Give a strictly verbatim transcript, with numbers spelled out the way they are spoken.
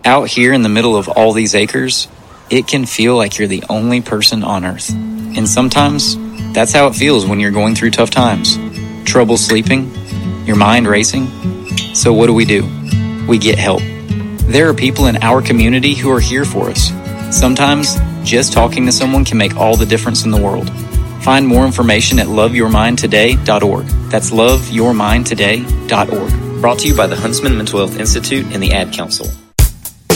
Out here in the middle of all these acres, it can feel like you're the only person on earth. And sometimes, that's how it feels when you're going through tough times. Trouble sleeping, your mind racing. So what do we do? We get help. There are people in our community who are here for us. Sometimes, just talking to someone can make all the difference in the world. Find more information at love your mind today dot org. That's love your mind today dot org. Brought to you by the Huntsman Mental Health Institute and the Ad Council.